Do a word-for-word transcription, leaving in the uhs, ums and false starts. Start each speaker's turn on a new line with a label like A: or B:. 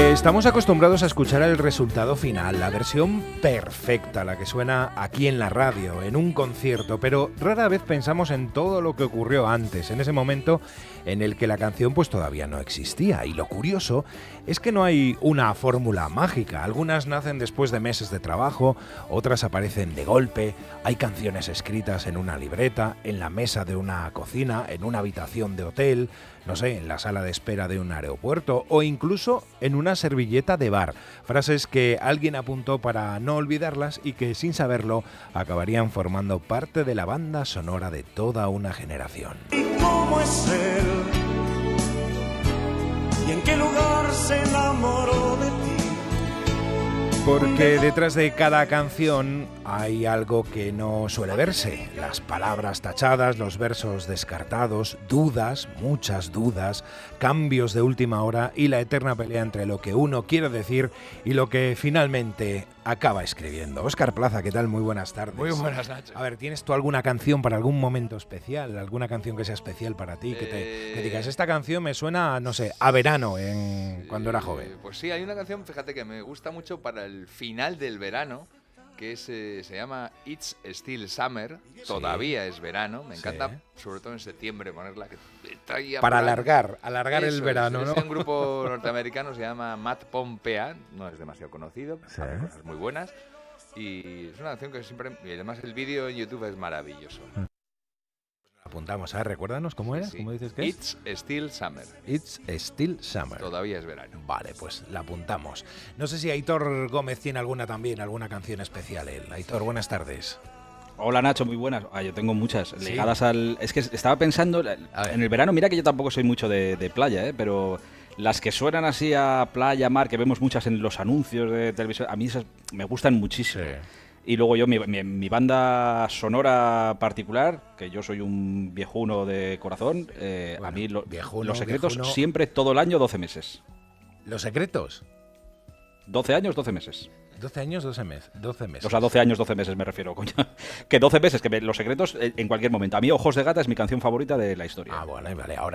A: Porque estamos acostumbrados a escuchar el resultado final, la versión perfecta, la que suena aquí en la radio, en un concierto, pero rara vez pensamos en todo lo que ocurrió antes, en ese momento en el que la canción pues todavía no existía. Y lo curioso es que no hay una fórmula mágica. Algunas nacen después de meses de trabajo, otras aparecen de golpe. Hay canciones escritas en una libreta, en la mesa de una cocina, en una habitación de hotel, no sé, en la sala de espera de un aeropuerto o incluso en una servilleta de bar. Frases que alguien apuntó para no olvidarlas y que sin saberlo acabarían formando parte de la banda sonora de toda una generación.
B: ¿Y cómo es él? ¿Y en qué lugar se enamoró de ti?
A: Porque detrás de cada canción hay algo que no suele verse. Las palabras tachadas, los versos descartados, dudas, muchas dudas, cambios de última hora y la eterna pelea entre lo que uno quiere decir y lo que finalmente acaba escribiendo. Óscar Plaza, ¿qué tal? Muy buenas tardes.
C: Muy buenas, Nacho.
A: A ver, ¿tienes tú alguna canción para algún momento especial? ¿Alguna canción que sea especial para ti? Que, te, que digas, esta canción me suena, no sé, a verano en, cuando era joven.
C: Pues sí, hay una canción, fíjate, que me gusta mucho para el final del verano, que es, eh, se llama It's Still Summer, sí. Todavía es verano, me encanta, sí. Sobre todo en septiembre, ponerla, que traía
A: para alargar, alargar el verano,
C: es,
A: ¿no?
C: Es un grupo norteamericano, se llama Matt Pompea, no es demasiado conocido,
A: sí.
C: Hace cosas muy buenas, y es una canción que siempre, y además el vídeo en YouTube es maravilloso.
A: Apuntamos, a ver, recuérdanos cómo era,
C: sí.
A: ¿Cómo dices que es?
C: It's Still Summer.
A: It's Still Summer.
C: Todavía es verano.
A: Vale, pues la apuntamos. No sé si Aitor Gómez tiene alguna también, alguna canción especial él. Aitor, buenas tardes.
D: Hola Nacho, muy buenas. Ah, yo tengo muchas
A: ¿Sí?
D: ligadas al... Es que estaba pensando, en el verano, mira que yo tampoco soy mucho de, de playa, ¿eh? Pero las que suenan así a playa, mar, que vemos muchas en los anuncios de televisión, a mí esas me gustan muchísimo. Sí. Y luego yo, mi, mi, mi banda sonora particular, que yo soy un viejuno de corazón, eh, bueno, a mí lo, viejuno, Los Secretos viejuno. Siempre, todo el año, doce meses.
A: ¿Los Secretos?
D: doce años, doce meses.
A: doce años, doce meses. doce meses.
D: O sea, doce años, doce meses me refiero, coño. Que doce meses, que me, Los Secretos en cualquier momento. A mí Ojos de Gata es mi canción favorita de la historia.
A: Ah, bueno, vale, ahora